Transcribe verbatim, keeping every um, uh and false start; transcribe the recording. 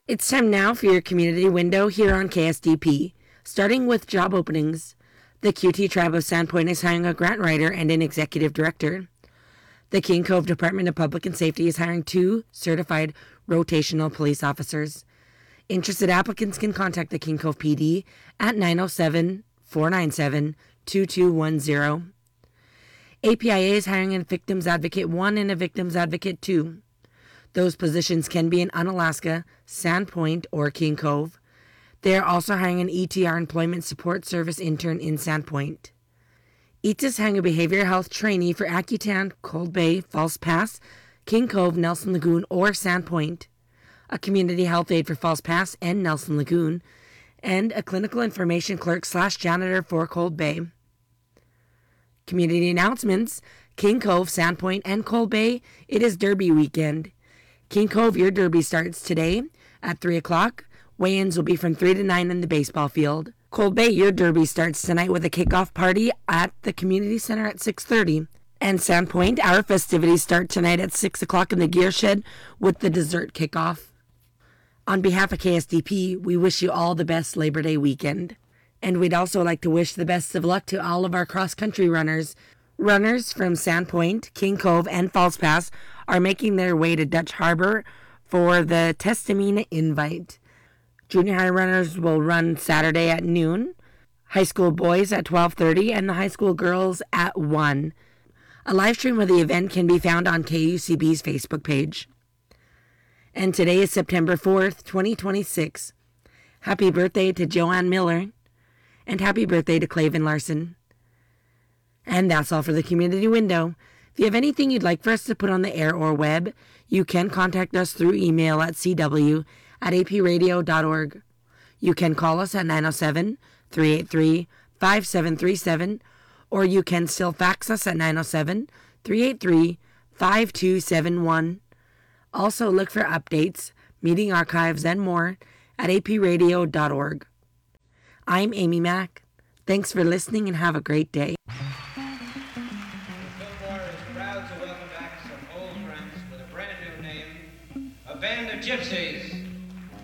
It's time now for your community window here on K S D P. Starting with job openings. The Q T Tribe of Sandpoint is hiring a grant writer and an executive director. The King Cove Department of Public and Safety is hiring two certified rotational police officers. Interested applicants can contact the King Cove P D at nine oh seven, four nine seven, two two one zero. A P I A is hiring a Victims Advocate one and a Victims Advocate two. Those positions can be in Unalaska, Sandpoint, or King Cove. They are also hiring an E T R Employment Support Service intern in Sandpoint. E T is hiring a behavioral health trainee for Accutan, Cold Bay, False Pass, King Cove, Nelson Lagoon, or Sandpoint, a community health aide for False Pass and Nelson Lagoon, and a clinical information clerk slash janitor for Cold Bay. Community announcements: King Cove, Sandpoint, and Cold Bay, it is Derby weekend. King Cove, your Derby starts today at three o'clock. Weigh-ins will be from three to nine in the baseball field. Cold Bay, your Derby starts tonight with a kickoff party at the community center at six thirty. And Sandpoint, our festivities start tonight at six o'clock in the gear shed with the dessert kickoff. On behalf of K S D P, we wish you all the best Labor Day weekend. And we'd also like to wish the best of luck to all of our cross-country runners. Runners from Sandpoint, King Cove, and False Pass are making their way to Dutch Harbor for the Testamina Invite. Junior high runners will run Saturday at noon, high school boys at twelve thirty, and the high school girls at one. A live stream of the event can be found on K U C B's Facebook page. And today is September fourth, twenty twenty-six. Happy birthday to Joanne Miller, and happy birthday to Clavin Larson. And that's all for the community window. If you have anything you'd like for us to put on the air or web, you can contact us through email at c w at a p radio dot org. You can call us at nine oh seven, three eight three, five seven three seven, or you can still fax us at nine oh seven, three eight three, five two seven one. Also look for updates, meeting archives, and more at a p radio dot org. I'm Amy Mack. Thanks for listening and have a great day. Fillmore is proud to welcome back some old friends with a brand new name, a band of gypsies.